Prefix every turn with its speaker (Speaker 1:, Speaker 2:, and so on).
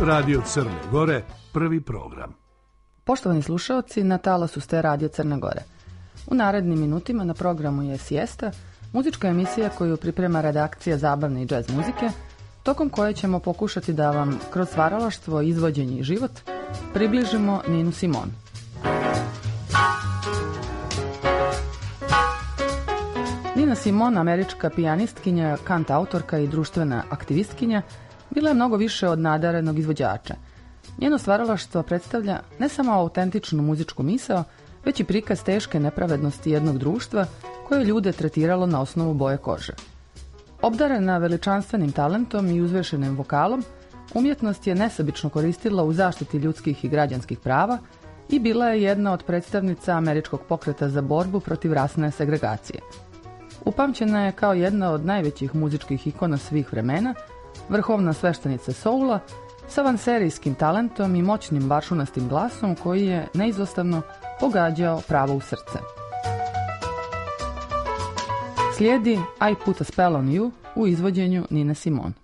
Speaker 1: Radio Crne Gore, prvi program.
Speaker 2: Poštovani slušaoci, na talasu ste Radio Crne Gore. U narednim minutima na programu je Siesta, muzička emisija koju priprema redakcija zabavne i džez muzike, tokom koje ćemo pokušati da vam kroz stvaralaštvo, izvođenje i život približimo Ninu Simone. Nina Simone, američka pijanistkinja, kantautorka i društvena aktivistkinja, bila je mnogo više od nadarenog izvođača. Njeno stvaralaštvo predstavlja ne samo autentičnu muzičku misao, već i prikaz teške nepravednosti jednog društva koje je ljude tretiralo na osnovu boje kože. Obdarena veličanstvenim talentom i uzvešenim vokalom, umjetnost je nesebično koristila u zaštiti ljudskih i građanskih prava i bila je jedna od predstavnica američkog pokreta za borbu protiv rasne segregacije. Upamćena je kao jedna od najvećih muzičkih ikona svih vremena, vrhovna sveštenica soula, sa vanserijskim talentom i moćnim baršunastim glasom koji je neizostavno pogađao pravo u srce. Slijedi I Put a Spell on You u izvođenju Nine Simone.